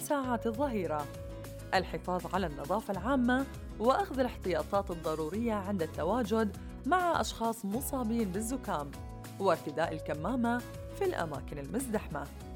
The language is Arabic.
ساعات الظهيرة. الحفاظ على النظافة العامة وأخذ الاحتياطات الضرورية عند التواجد مع أشخاص مصابين بالزكام، وارتداء الكمامة في الأماكن المزدحمة.